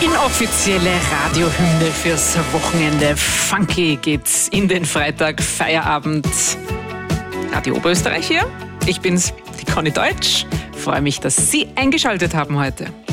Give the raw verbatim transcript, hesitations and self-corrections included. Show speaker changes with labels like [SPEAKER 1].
[SPEAKER 1] inoffizielle Radiohymne fürs Wochenende. Funky geht's in den Freitag, Feierabend. Radio Oberösterreich hier. Ich bin's, die Conny Deutsch. Freue mich, dass Sie eingeschaltet haben heute.